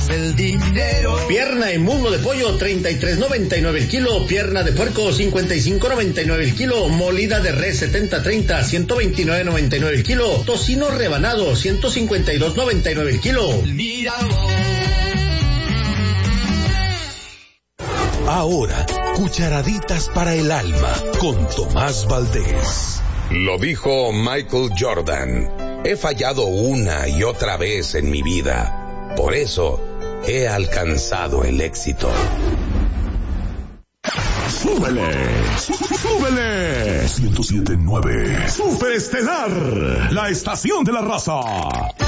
más el dinero. Pierna en muslo de pollo, 33.99 el kilo. Pierna de puerco, 55.99 el kilo. Molida de res, 70-30, 129.99 el kilo. Tocino rebanado, 152.99 el kilo. Mira. Ahora, cucharaditas para el alma con Tomás Valdés. Lo dijo Michael Jordan. He fallado una y otra vez en mi vida. Por eso he alcanzado el éxito. ¡Súbele! ¡Súbele! 107.9 Superestelar, la estación de la raza.